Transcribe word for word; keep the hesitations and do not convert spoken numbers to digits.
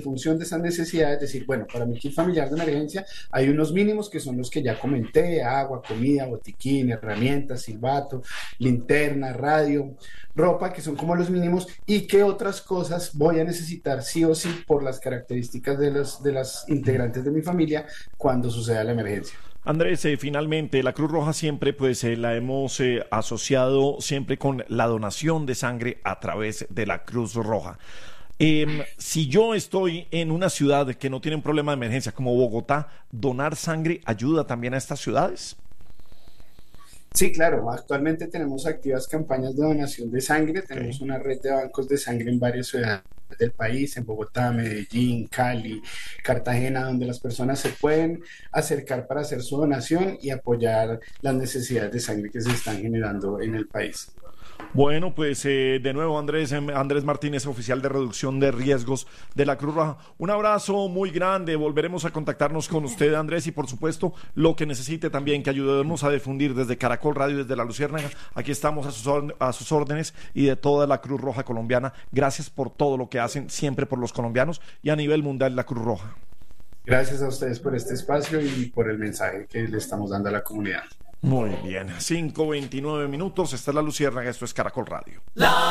función de esas necesidades, decir, bueno, para mi kit familiar de emergencia hay unos mínimos que son los que ya comenté: agua, comida, botiquín, herramientas, silbato, linterna, radio, ropa, que son como los mínimos, y qué otras cosas voy a necesitar sí o sí por las características de los, de las integrantes de mi familia cuando suceda la emergencia. Andrés, eh, finalmente, la Cruz Roja siempre pues eh, la hemos eh, asociado siempre con la donación de sangre a través de la Cruz Roja. Eh, si yo estoy en una ciudad que no tiene un problema de emergencia como Bogotá, ¿donar sangre ayuda también a estas ciudades? Sí, claro, actualmente tenemos activas campañas de donación de sangre, Okay. tenemos una red de bancos de sangre en varias ciudades del país, en Bogotá, Medellín, Cali, Cartagena, donde las personas se pueden acercar para hacer su donación y apoyar las necesidades de sangre que se están generando en el país. Bueno, pues eh, de nuevo Andrés, em, Andrés Martínez, oficial de reducción de riesgos de la Cruz Roja. Un abrazo muy grande, volveremos a contactarnos con usted, Andrés, y por supuesto lo que necesite también, que ayudemos a difundir desde Caracol Radio, desde La Luciérnaga. Aquí estamos a sus, órden- a sus órdenes y de toda la Cruz Roja colombiana. Gracias por todo lo que hacen siempre por los colombianos y a nivel mundial la Cruz Roja. Gracias a ustedes por este espacio y por el mensaje que le estamos dando a la comunidad. Muy bien, cinco veintinueve minutos, esta es La Luciérnaga, esto es Caracol Radio.